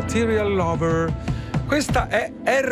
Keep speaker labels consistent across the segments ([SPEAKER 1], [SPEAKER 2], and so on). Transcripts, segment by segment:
[SPEAKER 1] Material Lover. Questa è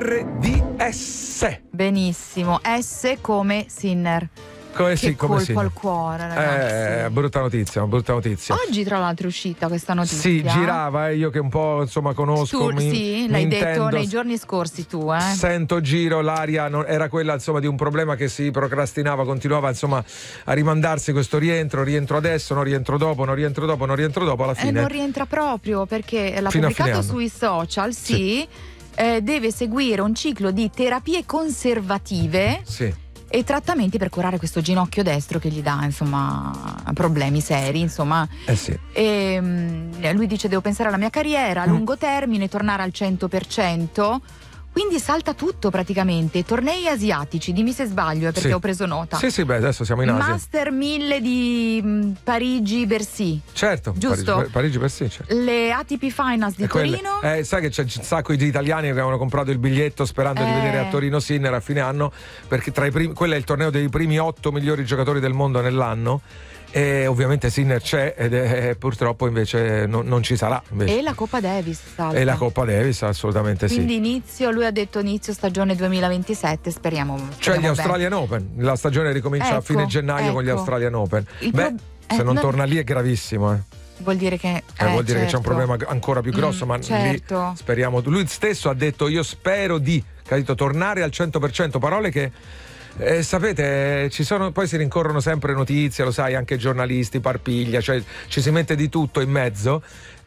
[SPEAKER 1] RDS.
[SPEAKER 2] Benissimo, S come Sinner.
[SPEAKER 1] Come
[SPEAKER 2] che colpo
[SPEAKER 1] sì.
[SPEAKER 2] al cuore, ragazzi.
[SPEAKER 1] Brutta notizia.
[SPEAKER 2] Oggi tra l'altro è uscita questa notizia.
[SPEAKER 1] Sì, girava, io che un po' insomma conosco.
[SPEAKER 2] Sì, l'hai detto nei giorni scorsi tu,
[SPEAKER 1] Sento giro, l'aria era quella insomma di un problema che si procrastinava, continuava insomma a rimandarsi questo rientro adesso, no rientro dopo, alla fine.
[SPEAKER 2] Non rientra proprio perché l'ha
[SPEAKER 1] Fino
[SPEAKER 2] pubblicato sui social, sì. Deve seguire un ciclo di terapie conservative.
[SPEAKER 1] Sì.
[SPEAKER 2] E trattamenti per curare questo ginocchio destro che gli dà insomma problemi seri, insomma.
[SPEAKER 1] Sì.
[SPEAKER 2] E lui dice: devo pensare alla mia carriera a lungo termine, tornare al 100%. Quindi salta tutto praticamente. Tornei asiatici, dimmi se sbaglio, perché ho preso nota.
[SPEAKER 1] Sì, beh, adesso siamo in Asia.
[SPEAKER 2] Master 1000 di Parigi-Bercy.
[SPEAKER 1] Certo,
[SPEAKER 2] giusto?
[SPEAKER 1] Parigi-Bercy, certo.
[SPEAKER 2] Le ATP Finals di Torino.
[SPEAKER 1] Sai che c'è un sacco di italiani che avevano comprato il biglietto sperando di vedere a Torino Sinner a fine anno, perché quello è il torneo dei primi 8 migliori giocatori del mondo nell'anno. E ovviamente Sinner c'è ed purtroppo invece non ci sarà invece.
[SPEAKER 2] E la Coppa Davis salta.
[SPEAKER 1] E la Coppa Davis assolutamente.
[SPEAKER 2] Quindi lui ha detto inizio stagione 2027, speriamo
[SPEAKER 1] cioè gli Australian Open, la stagione ricomincia a fine gennaio con gli Australian Open. Se non torna lì è gravissimo.
[SPEAKER 2] Vuol dire che
[SPEAKER 1] vuol dire che c'è un problema ancora più grosso, ma lì speriamo. Lui stesso ha detto: io spero di tornare al 100%, parole che sapete, poi si rincorrono sempre notizie, lo sai, anche giornalisti, parpiglia, cioè ci si mette di tutto in mezzo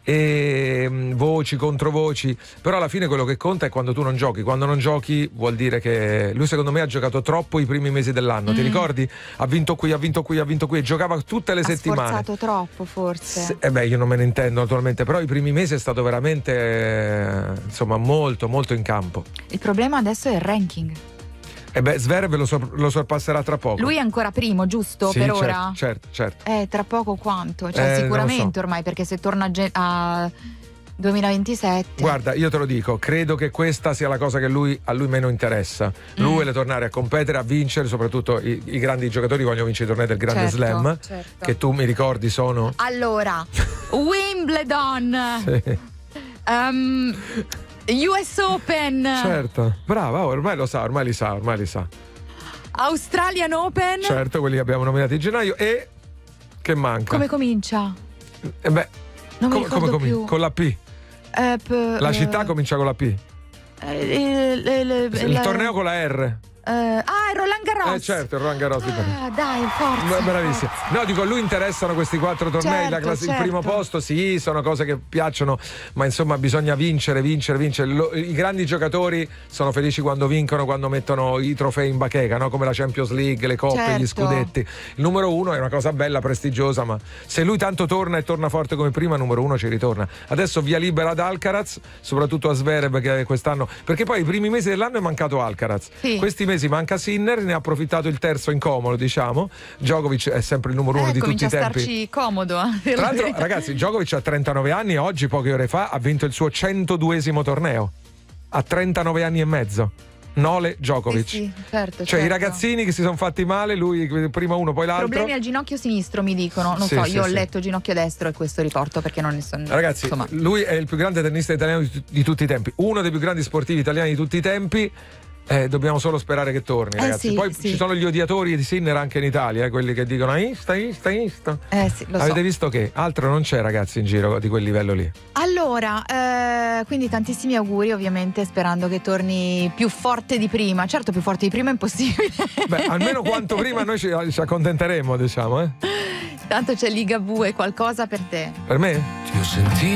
[SPEAKER 1] e voci, controvoci, però alla fine quello che conta è quando tu non giochi. Quando non giochi vuol dire che lui secondo me ha giocato troppo i primi mesi dell'anno. Ti ricordi? Ha vinto qui e giocava tutte le settimane.
[SPEAKER 2] Ha sforzato troppo forse.
[SPEAKER 1] Io non me ne intendo naturalmente, però i primi mesi è stato veramente insomma molto molto in campo.
[SPEAKER 2] Il problema adesso è il ranking.
[SPEAKER 1] Zverev lo sorpasserà tra poco.
[SPEAKER 2] Lui è ancora primo, giusto?
[SPEAKER 1] Sì,
[SPEAKER 2] per ora?
[SPEAKER 1] Certo.
[SPEAKER 2] Tra poco quanto? Sicuramente ormai, perché se torna a 2027.
[SPEAKER 1] Guarda, io te lo dico, credo che questa sia la cosa che a lui meno interessa. Lui vuole tornare a competere, a vincere, soprattutto i grandi giocatori vogliono vincere i tornei del Grande Slam, che tu mi ricordi sono...
[SPEAKER 2] Allora, Wimbledon.
[SPEAKER 1] Sì.
[SPEAKER 2] US Open.
[SPEAKER 1] Certo, brava, ormai li sa.
[SPEAKER 2] Australian Open.
[SPEAKER 1] Certo, quelli che abbiamo nominati in gennaio. E che manca?
[SPEAKER 2] Come comincia? Non mi ricordo più.
[SPEAKER 1] Con la P. La città comincia con la P. Il torneo con la R.
[SPEAKER 2] Roland Garros.
[SPEAKER 1] Certo, Roland Garros.
[SPEAKER 2] Dai, forza.
[SPEAKER 1] Bravissimo. No, dico, a lui interessano questi 4 tornei, il primo posto, sì, sono cose che piacciono, ma insomma bisogna vincere. I grandi giocatori sono felici quando vincono, quando mettono i trofei in bacheca, no? Come la Champions League, le coppe, gli scudetti. Il numero 1 è una cosa bella, prestigiosa, ma se lui tanto torna e torna forte come prima, il numero 1 ci ritorna. Adesso via libera ad Alcaraz, soprattutto a Zverev, che quest'anno, perché poi i primi mesi dell'anno è mancato Alcaraz. Sì. Questi mesi manca Sinner, ne ha approfittato il terzo incomodo, diciamo. Djokovic è sempre il numero 1 di tutti i tempi.
[SPEAKER 2] Comincia a starci comodo.
[SPEAKER 1] Tra l'altro, ragazzi, Djokovic ha 39 anni e oggi, poche ore fa, ha vinto il suo 102esimo torneo. A 39 anni e mezzo. Nole Djokovic.
[SPEAKER 2] Sì, certo.
[SPEAKER 1] I ragazzini che si sono fatti male, lui prima uno poi l'altro.
[SPEAKER 2] Problemi al ginocchio sinistro, mi dicono. Non so, io ho letto ginocchio destro e questo riporto perché non ne sono.
[SPEAKER 1] Ragazzi, lui è il più grande tennista italiano di tutti i tempi, uno dei più grandi sportivi italiani di tutti i tempi. Dobbiamo solo sperare che torni, ragazzi. Poi ci sono gli odiatori di Sinner anche in Italia, quelli che dicono Insta. Avete visto che altro non c'è, ragazzi, in giro di quel livello lì.
[SPEAKER 2] Allora, quindi tantissimi auguri, ovviamente, sperando che torni più forte di prima. Certo, più forte di prima è impossibile.
[SPEAKER 1] Almeno quanto prima noi ci accontenteremo, diciamo.
[SPEAKER 2] Tanto c'è Ligabue, qualcosa per te.
[SPEAKER 1] Per me?
[SPEAKER 3] Ti ho sentito